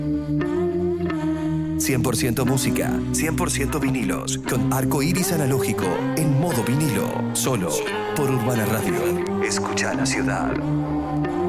100% música, 100% vinilos, con arco iris analógico en modo vinilo, solo por Urbana Radio. Escucha la ciudad.